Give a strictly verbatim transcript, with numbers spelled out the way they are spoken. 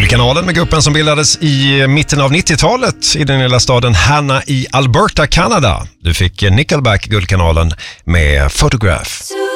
Guldkanalen med gruppen som bildades i mitten av nittiotalet i den lilla staden Hanna i Alberta, Kanada. Du fick Nickelback Guldkanalen med Photograph.